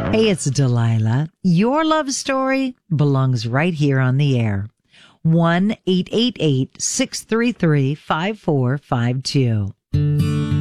Hey, it's Delilah. Your love story belongs right here on the air. 1-888-633-5452.